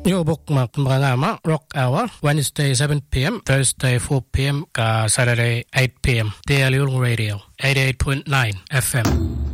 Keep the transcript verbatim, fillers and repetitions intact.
Yung bukmak mga ngama, Rock Hour, Wednesday seven p.m., Thursday four p.m., ka Saturday eight p.m. Daily Radio, eighty-eight point nine F M.